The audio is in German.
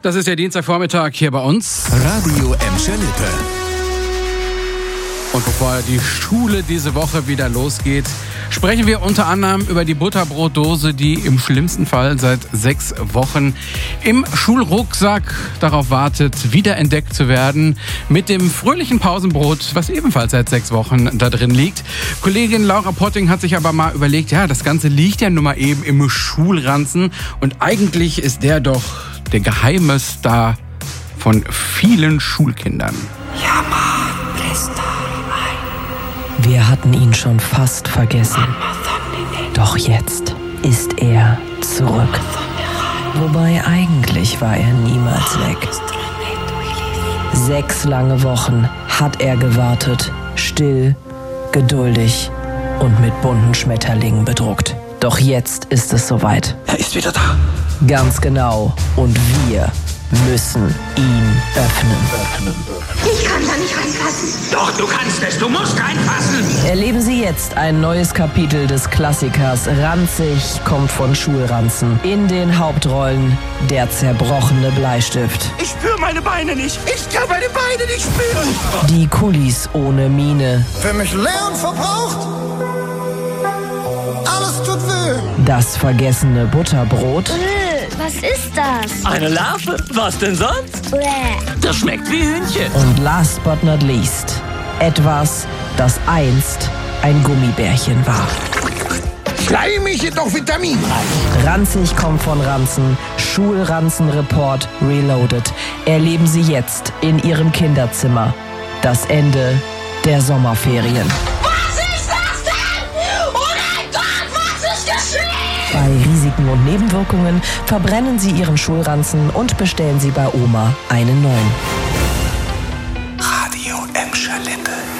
Das ist der Dienstagvormittag hier bei uns. Radio Emscher Lippe. Und bevor die Schule diese Woche wieder losgeht, sprechen wir unter anderem über die Butterbrotdose, die im schlimmsten Fall seit 6 Wochen im Schulrucksack darauf wartet, wiederentdeckt zu werden. Mit dem fröhlichen Pausenbrot, was ebenfalls seit 6 Wochen da drin liegt. Kollegin Laura Potting hat sich aber mal überlegt, ja, das Ganze liegt ja nun mal eben im Schulranzen. Und eigentlich ist der doch der geheime Star von vielen Schulkindern. Ja, Mann, gestern. Wir hatten ihn schon fast vergessen. Doch jetzt ist er zurück. Wobei eigentlich war er niemals weg. 6 lange Wochen hat er gewartet, still, geduldig und mit bunten Schmetterlingen bedruckt. Doch jetzt ist es soweit. Er ist wieder da. Ganz genau. Und wir müssen ihn öffnen. Ich kann da nicht reinpassen. Doch, du kannst es. Du musst reinpassen. Erleben Sie jetzt ein neues Kapitel des Klassikers Ranzig kommt von Schulranzen. In den Hauptrollen der zerbrochene Bleistift. Ich spüre meine Beine nicht. Ich kann meine Beine nicht spüren. Die Kulis ohne Miene. Für mich leer und verbraucht. Alles tut weh. Das vergessene Butterbrot. Was ist das? Eine Larve? Was denn sonst? Bäh. Das schmeckt wie Hühnchen. Und last but not least, etwas, das einst ein Gummibärchen war. Schleimig, jedoch vitaminreich. Ranzig kommt von Ranzen. Schulranzen-Report Reloaded. Erleben Sie jetzt in Ihrem Kinderzimmer das Ende der Sommerferien. Was ist das denn? Oh mein Gott, was ist geschehen? Bei Risiken und Nebenwirkungen verbrennen Sie Ihren Schulranzen und bestellen Sie bei Oma einen neuen. Radio Emscher Lippe.